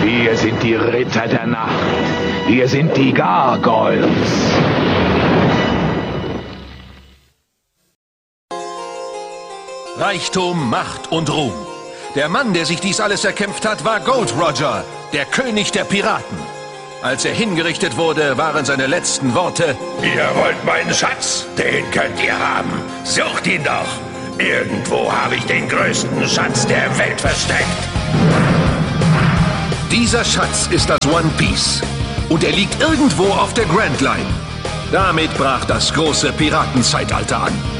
Wir sind die Ritter der Nacht. Wir sind die Gargoyles. Reichtum, Macht und Ruhm. Der Mann, der sich dies alles erkämpft hat, war Gold Roger, der König der Piraten. Als er hingerichtet wurde, waren seine letzten Worte: Ihr wollt meinen Schatz? Den könnt ihr haben. Sucht ihn doch. Irgendwo habe ich den größten Schatz der Welt versteckt. Dieser Schatz ist das One Piece. Und er liegt irgendwo auf der Grand Line. Damit brach das große Piratenzeitalter an.